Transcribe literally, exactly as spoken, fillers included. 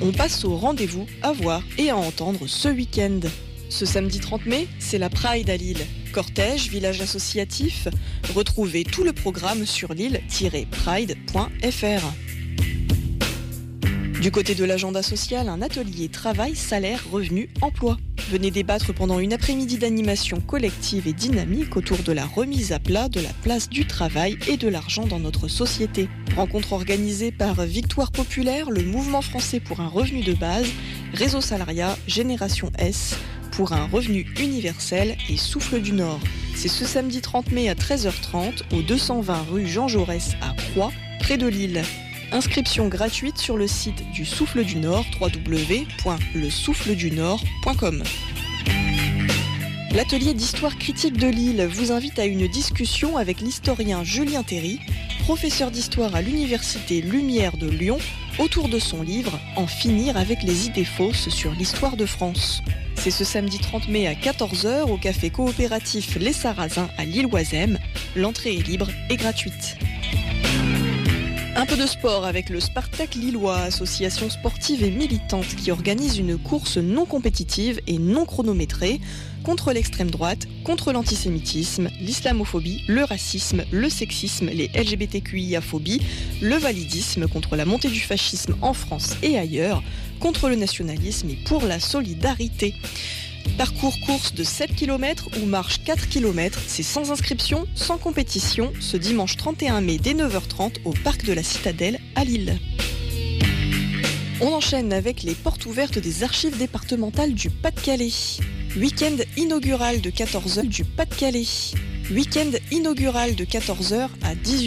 On passe au rendez-vous à voir et à entendre ce week-end. Ce samedi trente mai, c'est la Pride à Lille. Cortège, village associatif, retrouvez tout le programme sur lille tiret pride point f r. Du côté de l'agenda social, un atelier travail, salaire, revenu, emploi. Venez débattre pendant une après-midi d'animation collective et dynamique autour de la remise à plat de la place du travail et de l'argent dans notre société. Rencontre organisée par Victoire Populaire, le Mouvement français pour un revenu de base, Réseau Salariat, Génération S, pour un revenu universel et Souffle du Nord. C'est ce samedi trente mai à treize heures trente au deux cent vingt rue Jean Jaurès à Croix, près de Lille. Inscription gratuite sur le site du Souffle du Nord, w w w point le souffle du nord point com. L'atelier d'histoire critique de Lille vous invite à une discussion avec l'historien Julien Théry, professeur d'histoire à l'université Lumière de Lyon, autour de son livre « En finir avec les idées fausses sur l'histoire de France ». C'est ce samedi trente mai à quatorze heures au café coopératif Les Sarrasins à Lille-Oisem. L'entrée est libre et gratuite. Un peu de sport avec le Spartak Lillois, association sportive et militante qui organise une course non compétitive et non chronométrée contre l'extrême droite, contre l'antisémitisme, l'islamophobie, le racisme, le sexisme, les L G B T Q I A-phobie, le validisme, contre la montée du fascisme en France et ailleurs, contre le nationalisme et pour la solidarité. Parcours course de sept kilomètres ou marche quatre kilomètres, c'est sans inscription, sans compétition, ce dimanche trente et un mai dès neuf heures trente au parc de la Citadelle à Lille. On enchaîne avec les portes ouvertes des archives départementales du Pas-de-Calais. Week-end inaugural de quatorze heures du Pas-de-Calais. Week-end inaugural de quatorze heures à dix-huit heures.